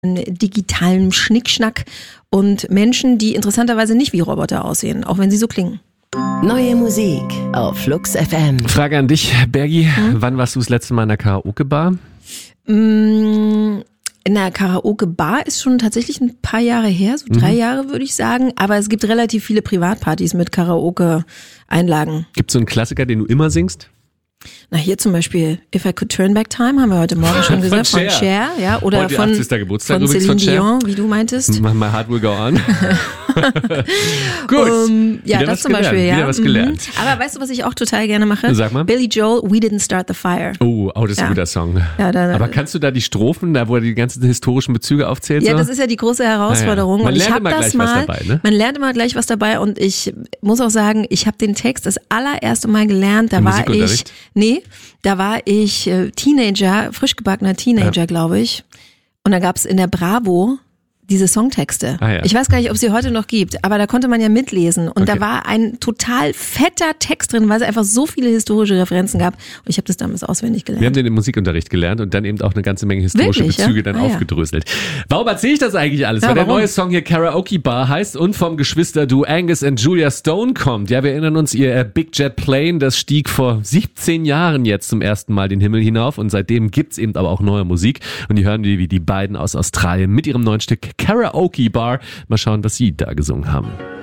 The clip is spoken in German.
digitalem Schnickschnack und Menschen, die interessanterweise nicht wie Roboter aussehen, auch wenn sie so klingen. Neue Musik auf Flux FM. Frage an dich, Bergi. Wann warst du das letzte Mal in der Karaoke-Bar? In der Karaoke-Bar ist schon tatsächlich ein paar Jahre her, so 3 Jahre würde ich sagen. Aber es gibt relativ viele Privatpartys mit Karaoke-Einlagen. Gibt es so einen Klassiker, den du immer singst? Na, hier zum Beispiel If I Could Turn Back Time, haben wir heute Morgen schon gesagt, von Cher, ja, oder heute von 80. Geburtstag von übrigens Celine von Cher. Dion, wie du meintest. My heart will go on. Gut. Ja, Wieder das zum gelernt. Beispiel, ja. Wieder was gelernt. Aber weißt du, was ich auch total gerne mache? Sag mal. Billy Joel, We Didn't Start the Fire. Oh, das ist ein guter Song. Ja, aber kannst du da die Strophen, da wo er die ganzen historischen Bezüge aufzählt? Ja, so? das ist ja die große Herausforderung. Man Und ich lernt habe immer das gleich was mal. dabei, ne? Man lernt immer gleich was dabei und ich muss auch sagen, ich habe den Text das allererste Mal gelernt. Da war ich Teenager, frisch gebackener Teenager, glaube ich. Und da gab es in der Bravo diese Songtexte. Ja. Ich weiß gar nicht, ob es sie heute noch gibt, aber da konnte man ja mitlesen. Und da war ein total fetter Text drin, weil es einfach so viele historische Referenzen gab. Und ich habe das damals auswendig gelernt. Wir haben den im Musikunterricht gelernt und dann eben auch eine ganze Menge historische Bezüge dann aufgedröselt. Warum erzähle ich das eigentlich alles? Weil der neue Song hier Karaoke Bar heißt und vom Geschwisterduo Angus und Julia Stone kommt. Ja, wir erinnern uns, ihr Big Jet Plane, das stieg vor 17 Jahren jetzt zum ersten Mal den Himmel hinauf und seitdem gibt's eben aber auch neue Musik. Und die hören wir, wie die beiden aus Australien mit ihrem neuen Stück Karaoke Bar. Mal schauen, was sie da gesungen haben.